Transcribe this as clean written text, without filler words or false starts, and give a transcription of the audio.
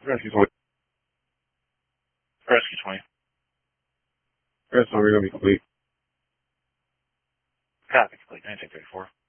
Rescue 20. Rescue 20. Rescue 20, we're going to be complete. Copy, complete. 1934.